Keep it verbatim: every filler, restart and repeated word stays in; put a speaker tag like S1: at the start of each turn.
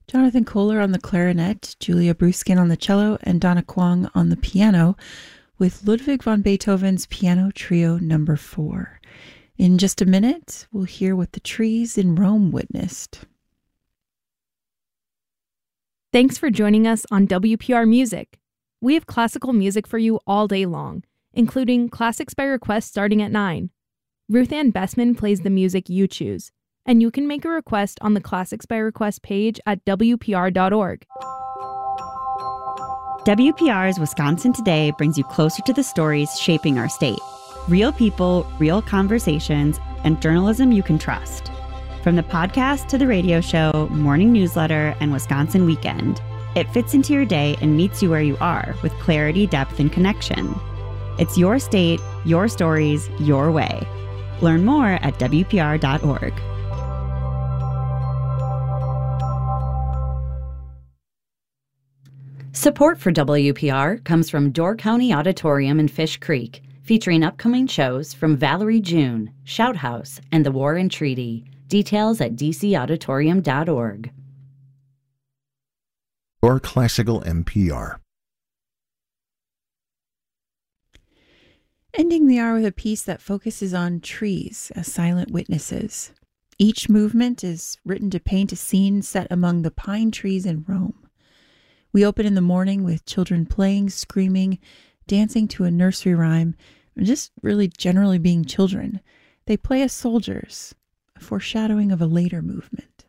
S1: Jonathan Kohler on the clarinet, Julia Bruskin on the cello, and Donna Kwong on the piano, with Ludwig van Beethoven's Piano Trio Number Four. In just a minute, we'll hear what the trees in Rome witnessed.
S2: Thanks for joining us on W P R Music. We have classical music for you all day long, including Classics by Request starting at nine. Ruth Ann Bessman plays the music you choose, and you can make a request on the Classics by Request page at W P R dot org.
S3: W P R's Wisconsin Today brings you closer to the stories shaping our state. Real people, real conversations, and journalism you can trust. From the podcast to the radio show, morning newsletter, and Wisconsin Weekend, it fits into your day and meets you where you are with clarity, depth, and connection. It's your state, your stories, your way. Learn more at W P R dot org.
S4: Support for W P R comes from Door County Auditorium in Fish Creek, featuring upcoming shows from Valerie June, Shout House, and the War and Treaty. Details at d c auditorium dot org.
S5: Your Classical N P R.
S1: Ending the hour with a piece that focuses on trees as silent witnesses. Each movement is written to paint a scene set among the pine trees in Rome. We open in the morning with children playing, screaming, dancing to a nursery rhyme, and just really generally being children. They play as soldiers, a foreshadowing of a later movement.